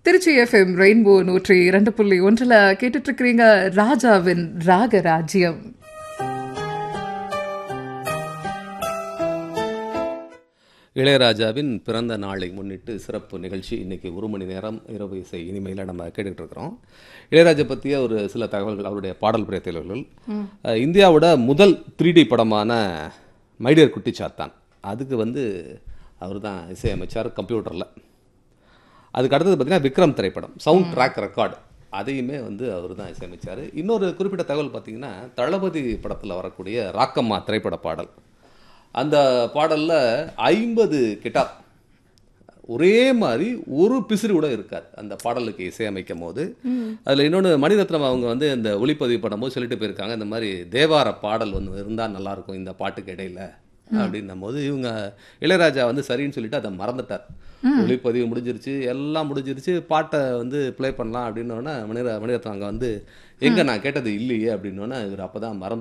Trichy FM rainbow 102.1 கேட்டுட்டு இருக்கிறீங்க ராஜாவின் ராகராஜ்யம். இளையராஜாவின் பிறந்த நாளை முன்னிட்டு சிறப்பு நிகழ்ச்சி இன்னைக்கு 1 மணி நேரம் இரவு இசை இனிமையில் நம்ம கேட்டுக்கிட்டு இருக்கிறோம். இளையராஜா பற்றிய ஒரு சில தகவல்கள், அவருடைய பாடல் பிரேத்தல்கள். இந்தியாவோட முதல் 3D படமான மைடியர் குட்டி சாத்தான், அதுக்கு அவர் தான் இசையமைச்சார் கம்ப்யூட்டரில். அதுக்கு அடுத்தது பார்த்திங்கன்னா விக்ரம் திரைப்படம் சவுண்ட் ட்ராக் ரெக்கார்டு, அதையுமே அவர் தான் இசையமைச்சார். இன்னொரு குறிப்பிட்ட தகவல் பார்த்திங்கன்னா தளபதி படத்தில் வரக்கூடிய ராக்கம்மா திரைப்பட பாடல், அந்த பாடலில் 50 கிட்டார் ஒரே மாதிரி ஒரு பிசிறு கூட இருக்காது அந்த பாடலுக்கு இசையமைக்கும் போது. அதில் இன்னொன்று மணிரத்னம் அவங்க இந்த ஒளிப்பதிவு பண்ணும்போது சொல்லிட்டு போயிருக்காங்க, இந்த மாதிரி தேவார பாடல் இருந்தால் நல்லாயிருக்கும் இந்த பாட்டுக்கு இடையில அப்படின்னும் போது இவங்க இளையராஜா சரின்னு சொல்லிட்டு அதை மறந்துட்டார். ஒளிப்பதிவு முடிஞ்சிருச்சு, எல்லாம் முடிஞ்சிருச்சு, பாட்டை ப்ளே பண்ணலாம் அப்படின்னோடனே மணிரத்னம் அங்கே எங்கே நான் கேட்டது இல்லையே அப்படின்னோடனே இவர் அப்போ தான் மறந்து